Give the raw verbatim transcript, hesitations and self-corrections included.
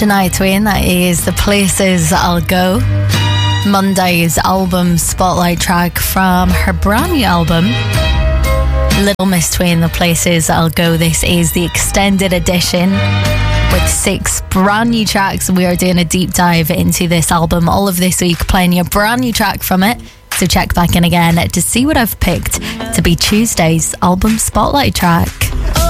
Shania Twain, that is The Places I'll Go. Monday's album spotlight track from her brand new album, Little Miss Twain, The Places I'll Go. This is the extended edition with six brand new tracks. We are doing a deep dive into this album all of this week, playing you a brand new track from it. So check back in again to see what I've picked to be Tuesday's album spotlight track.